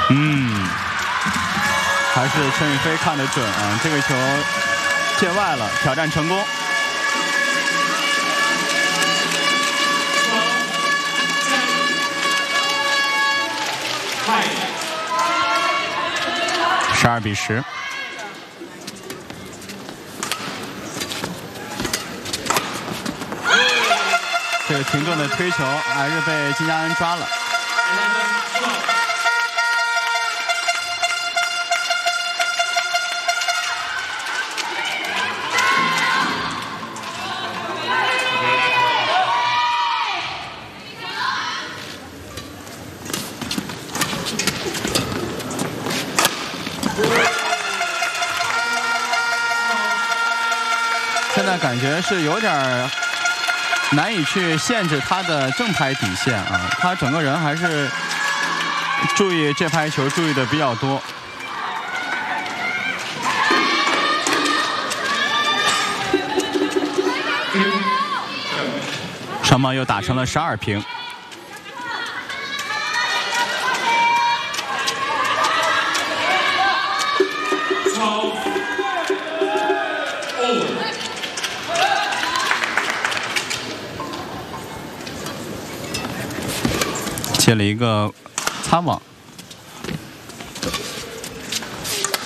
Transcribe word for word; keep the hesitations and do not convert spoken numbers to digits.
嗯，还是陈雨菲看得准啊，这个球界外了，挑战成功。十二比十。这个停顿的推球还是被金佳恩抓了。现在感觉是有点难以去限制他的正拍底线啊，他整个人还是注意这拍球注意的比较多。双方又打成了十二平。接了一个擦网。